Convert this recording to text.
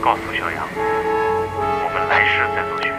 告诉小杨，我们来世再做选择。